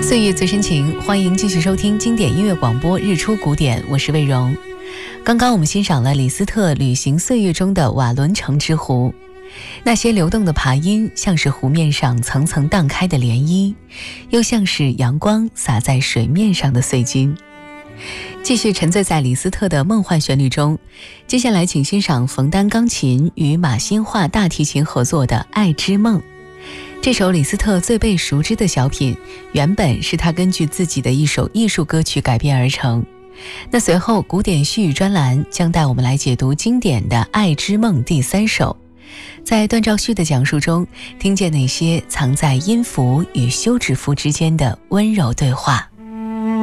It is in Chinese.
岁月最深情，欢迎继续收听经典音乐广播日出古典，我是魏荣。刚刚我们欣赏了李斯特《旅行岁月》中的瓦伦城之湖，那些流动的爬音像是湖面上层层荡开的涟漪，又像是阳光洒在水面上的碎金。继续沉醉在李斯特的梦幻旋律中，接下来请欣赏冯丹钢琴与马新化大提琴合作的《爱之梦》。这首李斯特最被熟知的小品，原本是他根据自己的一首艺术歌曲改编而成。那随后古典絮语专栏将带我们来解读经典的《爱之梦》第3首，在段兆旭的讲述中，听见那些藏在音符与休止符之间的温柔对话。